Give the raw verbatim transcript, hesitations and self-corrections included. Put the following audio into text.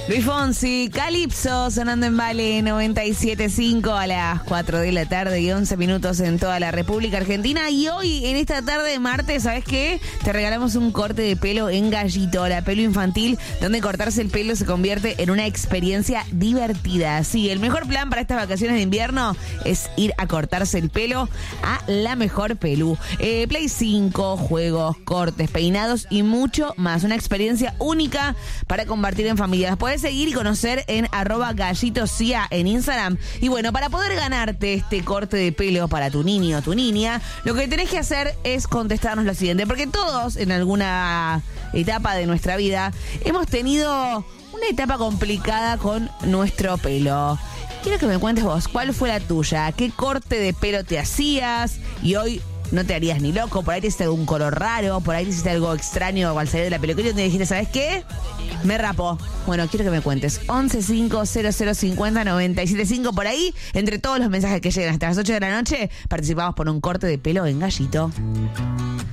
Luis Fonsi, Calypso, sonando en Vale noventa y siete punto cinco a las cuatro de la tarde y once minutos en toda la República Argentina. Y hoy, en esta tarde de martes, ¿sabes qué? Te regalamos un corte de pelo en Gallito, la pelo infantil, donde cortarse el pelo se convierte en una experiencia divertida. Sí, el mejor plan para estas vacaciones de invierno es ir a cortarse el pelo a La Mejor Pelú. Eh, Play cinco, juegos, cortes, peinados y mucho más. Una experiencia única para compartir en familia. Las puedes seguir y conocer en arroba gallitocia en Instagram. Y bueno, para poder ganarte este corte de pelo para tu niño o tu niña, lo que tenés que hacer es contestarnos lo siguiente, porque todos en alguna etapa de nuestra vida hemos tenido una etapa complicada con nuestro pelo. Quiero que me cuentes vos, ¿cuál fue la tuya? ¿Qué corte de pelo te hacías? Y hoy no te harías ni loco, por ahí te hiciste algún color raro, por ahí te hiciste algo extraño al salir de la peluquería y te dijiste, ¿sabes qué? Me rapó. Bueno, quiero que me cuentes. once cinco cero cero cincuenta noventa y siete cinco por ahí. Entre todos los mensajes que llegan hasta las ocho de la noche, participamos por un corte de pelo en Gallito.